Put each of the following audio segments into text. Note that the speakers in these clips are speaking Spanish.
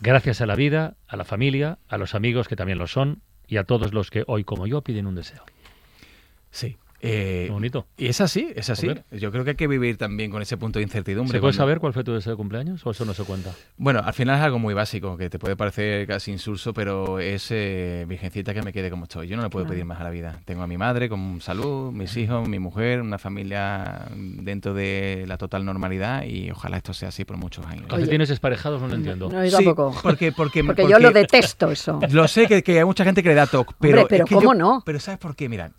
Gracias a la vida, a la familia, a los amigos que también lo son y a todos los que hoy como yo piden un deseo. Sí. Qué bonito. Y es así, es así. Joder. Yo creo que hay que vivir también con ese punto de incertidumbre. ¿Se puede saber cuál fue tu deseo de cumpleaños o eso no se cuenta? Bueno, al final es algo muy básico, que te puede parecer casi insulso, pero es virgencita que me quede como estoy. Yo no le puedo pedir más a la vida. Tengo a mi madre con salud, mis hijos, mi mujer, una familia dentro de la total normalidad y ojalá esto sea así por muchos años. ¿Calcetines esparejados? No lo entiendo. No, yo tampoco. Porque yo lo detesto eso. Lo sé que hay mucha gente que le da toque, pero... Hombre, pero es que ¿cómo no? Pero ¿sabes por qué? Mira...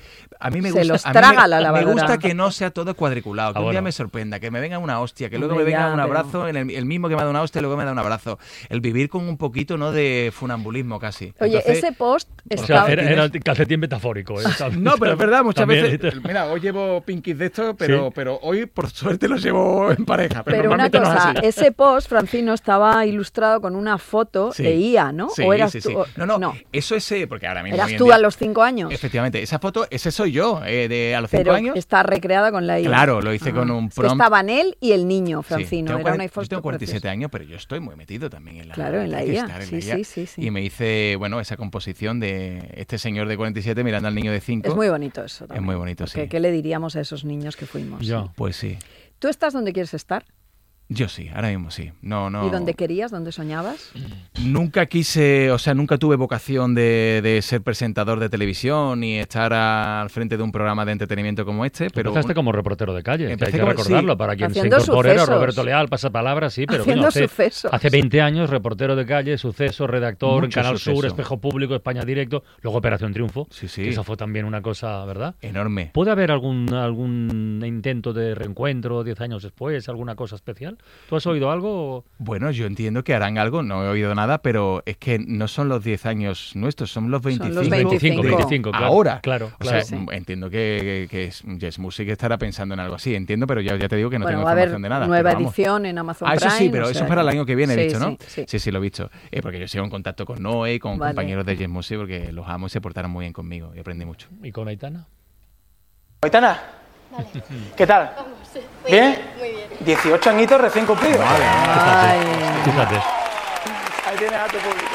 A mí me Se gusta, los traga la me lavadora. gusta que no sea todo cuadriculado, que un día bueno. me sorprenda, que me venga una hostia, que luego Hombre, me venga ya, un pero- abrazo, el mismo que me da una hostia, luego me da un abrazo. El vivir con un poquito, ¿no?, de funambulismo casi. Oye, Entonces, ese post O sea, está... era el calcetín metafórico. ¿Sabes? no, pero es verdad, muchas También, veces... ¿viste? Mira, hoy llevo pinkies de estos, Sí. pero hoy por suerte los llevo en pareja. Pero, Pero una normalmente no es cosa, así. ese post, Francino, estaba ilustrado con una foto Sí. de IA, ¿no? Sí, ¿O eras sí, tú? sí. o- No, eso es... porque ahora mismo... hoy ¿Eras en tú día- a los 5 años? Efectivamente, esa foto, ese soy yo, a los 5 Pero años. está recreada con la IA. Claro, lo hice Ah. con un Es que prompt. estaban él y el niño, Sí, Francino. tengo Era una 40 foto yo tengo 47 preciosa. años, pero yo estoy muy metido también en la... Claro, en la hay que IA. estar en Sí, la IA. sí. Y me hice, bueno, esa composición de este señor de 47 mirando al niño de 5. Es muy bonito eso también. Es muy bonito, Porque, sí. ¿qué le diríamos a esos niños que fuimos? Yo. Pues sí. ¿Tú estás donde quieres estar? Yo sí, ahora mismo sí. No. ¿Y dónde querías? ¿Dónde soñabas? Nunca quise, nunca tuve vocación de ser presentador de televisión ni estar al frente de un programa de entretenimiento como este, pero... Empezaste como reportero de calle, que hay Empecé que como- recordarlo. sí. Para quien se Haciendo incorpore era sucesos. Roberto Leal, pasapalabra, sí, pero Haciendo bueno, sucesos. hace 20 años, reportero de calle, suceso, redactor, en Mucho Canal Sur, suceso. Espejo Público, España Directo, luego Operación Triunfo, Sí, sí. que eso fue también una cosa, ¿verdad? Enorme. ¿Puede haber algún intento de reencuentro 10 años después, alguna cosa especial? ¿Tú has oído algo? Bueno, yo entiendo que harán algo, no he oído nada, pero es que no son los 10 años nuestros, son los 25. Son los 25. 25, claro. Ahora. Claro, O sea, claro. entiendo que Yes Music estará pensando en algo así, entiendo, pero ya te digo que no Bueno, tengo va a haber información de nada. nueva pero vamos. edición en Amazon Eso sí, Prime, pero o eso sea es para el que- año que viene, he Sí, visto, ¿no? sí. Sí, lo he visto. Porque yo sigo en contacto con Noé y con Vale. compañeros de Yes Music porque los amo y se portaron muy bien conmigo y aprendí mucho. ¿Y con Aitana? Aitana, ¿qué tal? ¿Bien? Muy bien. 18 añitos recién cumplidos. Ay. Fíjate. Ahí tienes a tu público.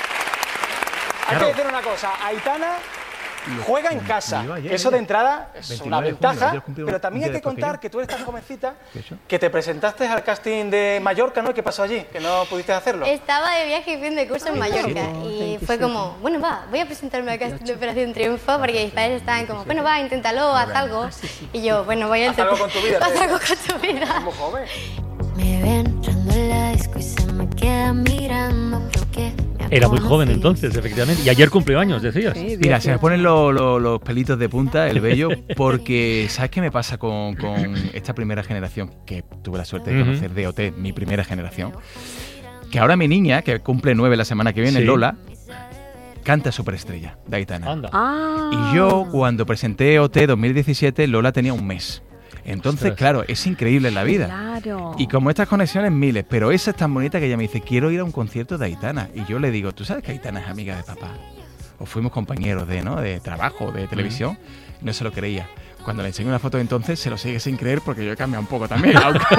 Hay que decir una cosa, Aitana juega en casa. Yo ayer, Eso de ella. entrada es 29 una de junio, ventaja, ayer cumplí pero un también día hay que después que contar yo. que tú eres tan jovencita ¿Qué eso? que te presentaste al casting de Mallorca, ¿no? ¿Qué pasó allí? Que no pudiste hacerlo. Estaba de viaje y fin de curso en Mallorca y fue como, bueno, va, voy a presentarme al casting de Operación Triunfo porque mis padres estaban como, bueno, va, inténtalo, haz algo. Y yo, bueno, voy a Haz algo intentar. con tu vida, Haz te algo digo. con tu vida. Muy joven. Me ven entrando en la disco y se me queda mirando, creo que me Era muy joven conocí. entonces, efectivamente. Y ayer cumplió años, decías. Sí, Mira, se me 18. ponen los pelitos de punta, el vello, porque ¿sabes qué me pasa con esta primera generación? Que tuve la suerte de Ujú. conocer de OT, mi primera generación. Que ahora mi niña, que cumple 9 la semana que viene, Sí. Lola, canta Superestrella, de Aitana. Anda. Ah. Y yo, cuando presenté OT 2017, Lola tenía un mes. Entonces, Ostras. claro, es increíble la vida. Claro. Y como estas conexiones miles, pero esa es tan bonita que ella me dice, quiero ir a un concierto de Aitana. Y yo le digo, ¿tú sabes que Aitana es amiga de papá? O fuimos compañeros de trabajo, de televisión. No se lo creía. Cuando le enseño una foto de entonces, se lo sigue sin creer porque yo he cambiado un poco también.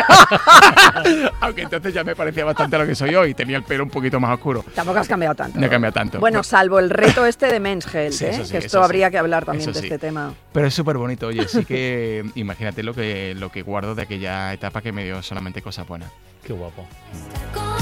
Aunque entonces ya me parecía bastante a lo que soy hoy. Tenía el pelo un poquito más oscuro. Tampoco has cambiado tanto. No he cambiado tanto. Bueno, salvo el reto este de Men's Health, Sí, eso sí, que eso esto sí. habría que hablar también Eso de sí. este tema. Pero es súper bonito, oye, sí que imagínate lo que guardo de aquella etapa que me dio solamente cosas buenas. Qué guapo. Con